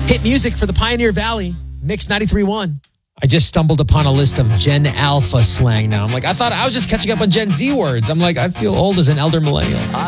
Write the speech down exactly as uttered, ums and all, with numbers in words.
Hit music for the Pioneer Valley. Mix ninety-three point one. I just stumbled upon a list of Gen Alpha slang now. I'm like, I thought I was just catching up on Gen Z words. I'm like, I feel old as an elder millennial.